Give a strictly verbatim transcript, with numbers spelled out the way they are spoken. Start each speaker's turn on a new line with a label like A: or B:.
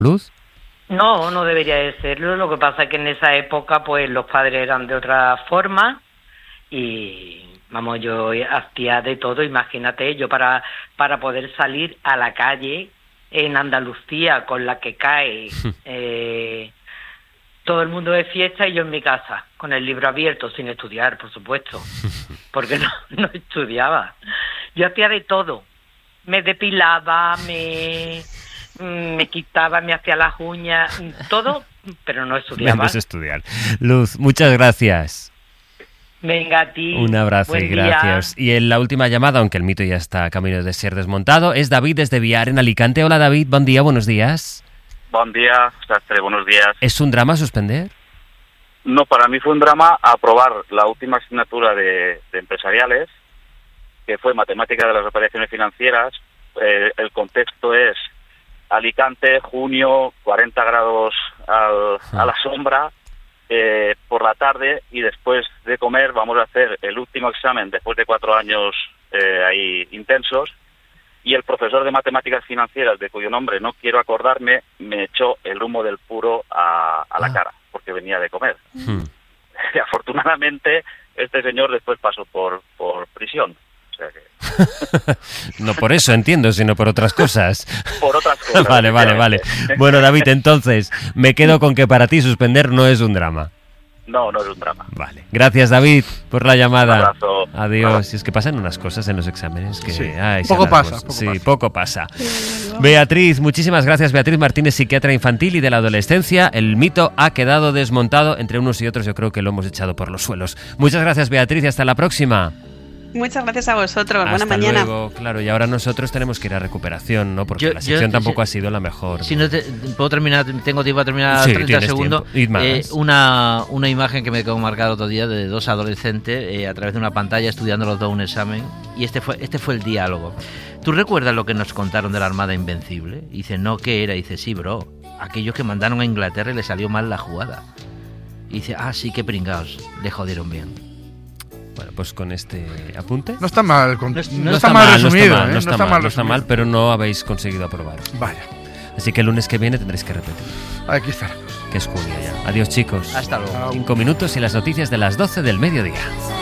A: Luz.
B: No, no debería de serlo. Lo que pasa es que en esa época, pues los padres eran de otra forma y, vamos, yo hacía de todo. Imagínate, yo para para poder salir a la calle en Andalucía con la que cae eh, todo el mundo de fiesta y yo en mi casa con el libro abierto sin estudiar, por supuesto, porque no, no estudiaba. Yo hacía de todo. Me depilaba, me... me quitaba, me hacía las uñas, todo, pero no estudiaba.
A: Menos estudiar. Luz, muchas gracias.
B: Venga, a ti.
A: Un abrazo y gracias. Día. Y en la última llamada, aunque el mito ya está a camino de ser desmontado, es David desde Viar, en Alicante. Hola, David, buen día, buenos días.
C: Buen día, Sastre, buenos días.
A: ¿Es un drama suspender?
C: No, para mí fue un drama aprobar la última asignatura de, de empresariales, que fue Matemática de las Operaciones Financieras. Eh, el contexto es Alicante, junio, cuarenta grados al, a la sombra, eh, por la tarde, y después de comer vamos a hacer el último examen después de cuatro años eh, ahí intensos, y el profesor de matemáticas financieras, de cuyo nombre no quiero acordarme, me echó el humo del puro a, a la ah. cara, porque venía de comer. Hmm. Y afortunadamente este señor después pasó por, por prisión.
A: No por eso, entiendo, sino por otras cosas.
C: Por otras cosas.
A: Vale, vale, vale. Bueno, David, entonces, me quedo con que para ti suspender no es un drama.
C: No, no es un drama.
A: Vale. Gracias, David, por la llamada.
C: Un abrazo.
A: Adiós. Y es que pasan unas cosas en los exámenes que...
D: Sí.
A: Ay,
D: poco pasa. Poco
A: sí,
D: pasa.
A: poco pasa. Beatriz, muchísimas gracias. Beatriz Martínez, psiquiatra infantil y de la adolescencia. El mito ha quedado desmontado. Entre unos y otros yo creo que lo hemos echado por los suelos. Muchas gracias, Beatriz, y hasta la próxima.
E: Muchas gracias a vosotros.
A: Hasta
E: Buena mañana.
A: Luego, claro, y ahora nosotros tenemos que ir a recuperación, ¿no? Porque
F: yo,
A: la sección
F: yo,
A: tampoco
F: si,
A: ha sido la mejor.
F: Si no te, puedo terminar, tengo tiempo a terminar
A: sí,
F: treinta segundos. Eh,
A: más.
F: Una, una imagen que me quedó marcada otro día de dos adolescentes eh, a través de una pantalla estudiando los dos un examen, y este fue este fue el diálogo. ¿Tú recuerdas lo que nos contaron de la Armada Invencible? Y dice, no, ¿qué era? Y dice, sí, bro, aquellos que mandaron a Inglaterra y le salió mal la jugada. Y dice, ah, sí, qué pringaos, le jodieron bien.
A: Bueno, pues con este apunte...
D: No está mal, con,
A: no,
D: no,
A: está,
D: no
A: está
D: está mal
A: mal
D: resumido.
A: No está mal,
D: ¿eh?
A: no está,
D: no está
A: mal,
D: mal,
A: no está mal, pero no habéis conseguido aprobar.
D: Vaya.
A: Así que el lunes que viene tendréis que repetir.
D: Aquí estaremos.
A: Que es junio ya. Adiós, chicos.
F: Hasta luego.
A: Cinco minutos y las noticias de las doce del mediodía.